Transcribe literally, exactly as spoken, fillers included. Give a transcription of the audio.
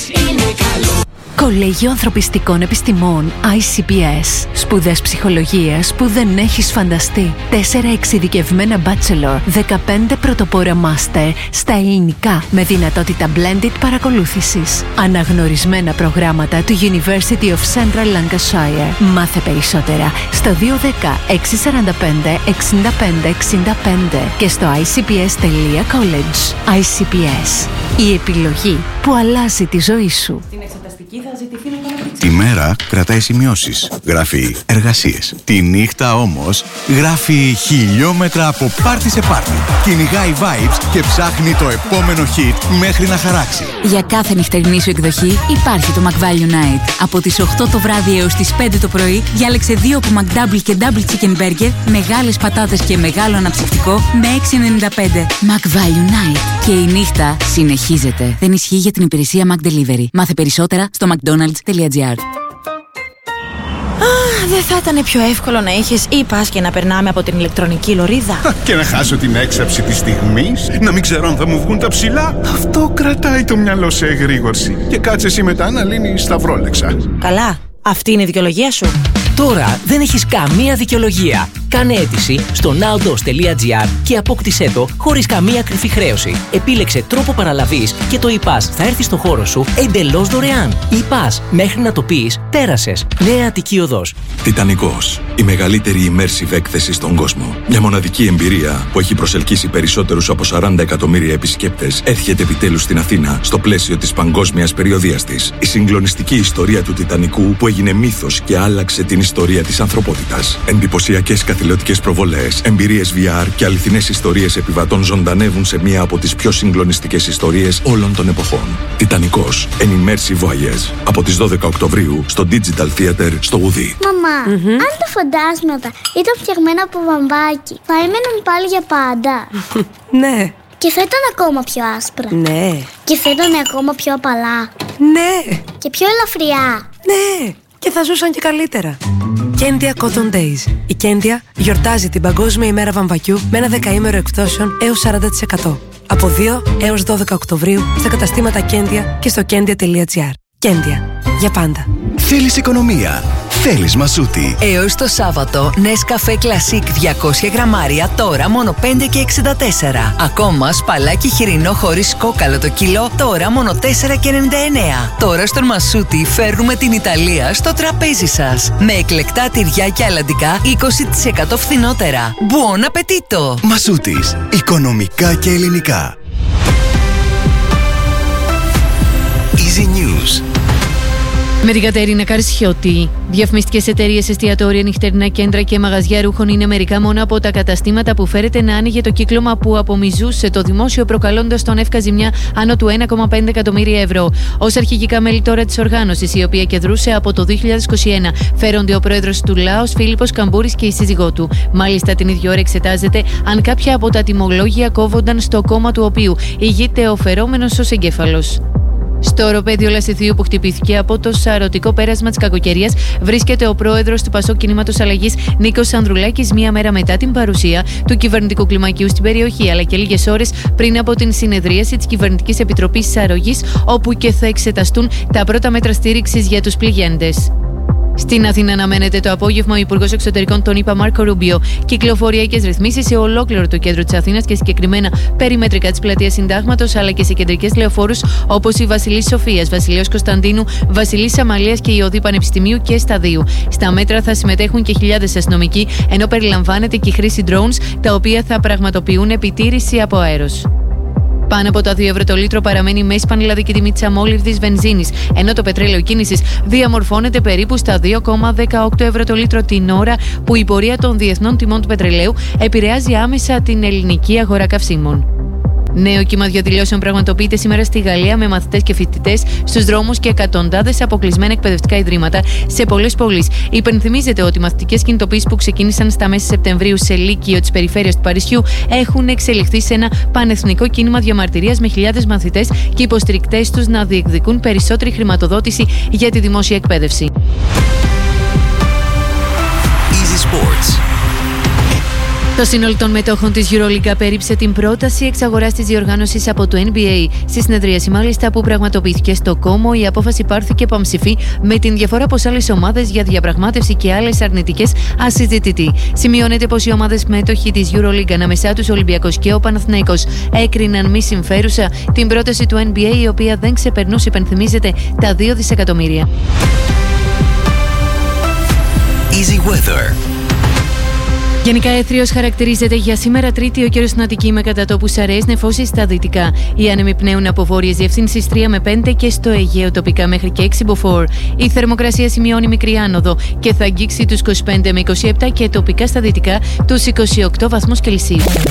είναι καλό. Κολέγιο Ανθρωπιστικών Επιστημών άι σι πι ες. Σπουδές ψυχολογίας που δεν έχεις φανταστεί. Τέσσερα εξειδικευμένα bachelor, δεκαπέντε πρωτοπόρα master στα ελληνικά με δυνατότητα blended παρακολούθησης. Αναγνωρισμένα προγράμματα του University of Central Lancashire. Μάθε περισσότερα στο δύο ένα μηδέν έξι τέσσερα πέντε εξήντα πέντε εξήντα πέντε και στο άι σι πι ες τελεία college. άι σι πι ες. Η επιλογή που αλλάζει τη ζωή σου. Τη μέρα κρατάει σημειώσεις, γράφει εργασίες. Τη νύχτα όμως γράφει χιλιόμετρα από πάρτι σε πάρτι. Κυνηγάει vibes και ψάχνει το επόμενο hit μέχρι να χαράξει. Για κάθε νυχτερινή σου εκδοχή υπάρχει το McValue Night. Από τις οκτώ το βράδυ έως τις πέντε το πρωί διάλεξε δύο από McDouble και Double Chicken Burger, μεγάλες πατάτες και μεγάλο αναψυκτικό με έξι ενενήντα πέντε. McValue Night. Και η νύχτα συνεχίζεται. Δεν ισχύει για την υπηρεσία McDelivery. Μάθε περισσότερα στο mcdonalds τελεία gr. Δεν θα ήταν πιο εύκολο να είχες e-pass και να περνάμε από την ηλεκτρονική λωρίδα? Και να χάσω την έξαψη της στιγμής, να μην ξέρω αν θα μου βγουν τα ψηλά. Αυτό κρατάει το μυαλό σε εγρήγορση. Και κάτσε εσύ μετά να λύνεις σταυρόλεξα. Καλά, αυτή είναι η δικαιολογία σου. Τώρα δεν έχεις καμία δικαιολογία. Κάνε αίτηση στο nowdos τελεία gr και απόκτησέ το χωρίς καμία κρυφή χρέωση. Επίλεξε τρόπο παραλαβής και το e-pass θα έρθει στο χώρο σου εντελώς δωρεάν. E-pass, μέχρι να το πεις, πέρασες. Νέα Αττική Οδός. Τιτανικός. Η μεγαλύτερη immersive έκθεση στον κόσμο. Μια μοναδική εμπειρία που έχει προσελκύσει περισσότερους από σαράντα εκατομμύρια επισκέπτες έρχεται επιτέλους στην Αθήνα στο πλαίσιο της παγκόσμιας περιοδείας της. Η συγκλονιστική ιστορία του Τιτανικού που έγινε μύθος και άλλαξε την ιστορία της ανθρωπότητας. Εντυπωσιακές καθηλωτικές προβολές, εμπειρίες βι αρ και αληθινές ιστορίες επιβατών ζωντανεύουν σε μία από τις πιο συγκλονιστικές ιστορίες όλων των εποχών. Τιτανικός. An Immersive Voyage. Από τις δώδεκα Οκτωβρίου στο Digital Theater στο Ουδί. Μαμά, mm-hmm. αν τα φαντάσματα ήταν φτιαγμένα από βαμβάκι, θα έμεναν πάλι για πάντα? Ναι. Και θα ήταν ακόμα πιο άσπρα? Ναι. Και θα ήταν ακόμα πιο απαλά? Ναι. Και πιο ελαφριά? Ναι. Και θα ζούσαν και καλύτερα. Κέντια Cotton Days. Η Κέντια γιορτάζει την Παγκόσμια ημέρα βαμβακιού με ένα δεκαήμερο εκπτώσεων έως σαράντα τοις εκατό. Από δύο έως δώδεκα Οκτωβρίου στα καταστήματα Κέντια και στο κέντια τελεία gr. Κέντια. Για πάντα. Θέλεις οικονομία? Θέλεις Μασούτη. Έως το Σάββατο, Nescafé Classic διακόσια γραμμάρια τώρα μόνο πέντε και εξήντα τέσσερα. Ακόμα σπαλάκι χοιρινό χωρίς κόκαλο το κιλό τώρα μόνο τέσσερα και ενενήντα εννέα. Τώρα στον Μασούτη φέρνουμε την Ιταλία στο τραπέζι σας. Με εκλεκτά τυριά και αλαντικά είκοσι τοις εκατό φθηνότερα. Buon appetito! Μασούτης. Οικονομικά και ελληνικά. Easy News. Με την Κατερίνα Καρσιώτη. Διαφημιστικές εταιρείες, εστιατόρια, νυχτερινά κέντρα και μαγαζιά ρούχων είναι μερικά μόνο από τα καταστήματα που φέρεται να άνοιγε το κύκλωμα που απομυζούσε το δημόσιο, προκαλώντας τον εύκα ζημιά άνω του ένα κόμμα πέντε εκατομμύρια ευρώ. Ως αρχηγικά μέλη τώρα της οργάνωσης, η οποία κεντρούσε από το δύο χιλιάδες είκοσι ένα, φέρονται ο πρόεδρος του ΛΑΟΣ Φίλιππος Καμπούρης και η σύζυγό του. Μάλιστα, την ίδια ώρα εξετάζεται αν κάποια από τα τιμολόγια κόβονταν στο κόμμα του οποίου ηγείται ο φερόμενος ως εγκέφαλος. Στο οροπέδιο Λασιθίου που χτυπήθηκε από το σαρωτικό πέρασμα της κακοκαιρίας βρίσκεται ο πρόεδρος του Πασόκ Κινήματος Αλλαγής Νίκος Ανδρουλάκης, μία μέρα μετά την παρουσία του κυβερνητικού κλιμακίου στην περιοχή, αλλά και λίγες ώρες πριν από την συνεδρίαση της Κυβερνητικής Επιτροπής Αρρωγής, όπου και θα εξεταστούν τα πρώτα μέτρα στήριξης για τους πληγέντες. Στην Αθήνα αναμένεται το απόγευμα ο Υπουργός Εξωτερικών των ΗΠΑ Μάρκο Ρούμπιο κυκλοφοριακές ρυθμίσεις σε ολόκληρο το κέντρο της Αθήνας και συγκεκριμένα περιμετρικά της πλατείας Συντάγματος, αλλά και σε κεντρικές λεωφόρους όπως η Βασιλής Σοφίας, Βασιλέως Κωνσταντίνου, Βασιλής Αμαλίας και η Οδή Πανεπιστημίου και Σταδίου. Στα μέτρα θα συμμετέχουν και χιλιάδες αστυνομικοί, ενώ περιλαμβάνεται και η χρήση drones, τα οποία θα πραγματοποιούν επιτήρηση από αέρος. Πάνω από τα δύο ευρώ το λίτρο παραμένει η μέση πανελλαδική τιμή της αμόλυβδης βενζίνης, ενώ το πετρέλαιο κίνησης διαμορφώνεται περίπου στα δύο κόμμα δεκαοκτώ ευρώ το λίτρο την ώρα που η πορεία των διεθνών τιμών του πετρελαίου επηρεάζει άμεσα την ελληνική αγορά καυσίμων. Νέο κύμα διαδηλώσεων πραγματοποιείται σήμερα στη Γαλλία με μαθητές και φοιτητές στους δρόμους και εκατοντάδες αποκλεισμένα εκπαιδευτικά ιδρύματα σε πολλές πόλεις. Υπενθυμίζεται ότι οι μαθητικές κινητοποιήσεις που ξεκίνησαν στα μέσα Σεπτεμβρίου σε Λύκειο της περιφέρειας του Παρισιού έχουν εξελιχθεί σε ένα πανεθνικό κίνημα διαμαρτυρίας με χιλιάδες μαθητές και υποστηρικτές τους να διεκδικούν περισσότερη χρηματοδότηση για τη δημόσια εκπαίδευση. Easy Sports. Το σύνολο των μετόχων της EuroLeague απέρριψε την πρόταση εξαγοράς της διοργάνωσης από το N B A. Στη συνεδρίαση, μάλιστα, που πραγματοποιήθηκε στο Κόμο, η απόφαση πάρθηκε πανψηφή με την διαφορά πως άλλες ομάδες για διαπραγμάτευση και άλλες αρνητικές ασυζητητή. Σημειώνεται πως οι ομάδες μέτοχοι της EuroLeague, ανάμεσά τους ο Ολυμπιακός και ο Παναθηναϊκός, έκριναν μη συμφέρουσα την πρόταση του N B A, η οποία δεν ξεπερνούσε, υπενθυμίζεται, τα δύο δισεκατομμύρια. Easy Weather. Γενικά έθριος χαρακτηρίζεται για σήμερα Τρίτη ο καιρός στην Αττική με κατατόπους αραιές νεφώσεις στα δυτικά. Οι άνεμοι πνέουν από βόρειες διευθύνσεις τρία με πέντε και στο Αιγαίο τοπικά μέχρι και έξι μποφόρ. Η θερμοκρασία σημειώνει μικρή άνοδο και θα αγγίξει τους είκοσι πέντε με είκοσι επτά και τοπικά στα δυτικά τους είκοσι οκτώ βαθμούς Κελσίου.